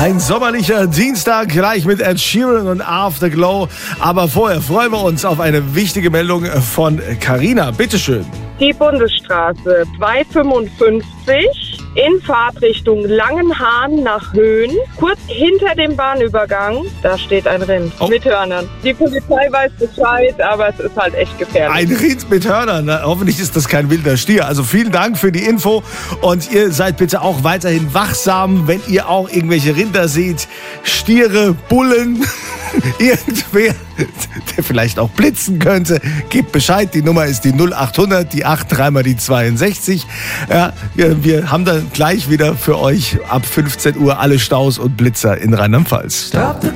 Ein sommerlicher Dienstag gleich mit Ed Sheeran und Afterglow. Aber vorher freuen wir uns auf eine wichtige Meldung von Carina. Bitteschön. Die Bundesstraße 255 in Fahrtrichtung Langenhahn nach Höhen, kurz hinter dem Bahnübergang, da steht ein Rind mit Hörnern. Die Polizei weiß Bescheid, aber es ist halt echt gefährlich. Ein Rind mit Hörnern. Na, hoffentlich ist das kein wilder Stier. Also vielen Dank für die Info und ihr seid bitte auch weiterhin wachsam, wenn ihr auch irgendwelche Rinder seht, Stiere, Bullen, irgendwer, der vielleicht auch blitzen könnte. Gebt Bescheid, die Nummer ist die 0800, die 8, dreimal die 62. Ja, wir haben dann gleich wieder für euch ab 15 Uhr alle Staus und Blitzer in Rheinland-Pfalz.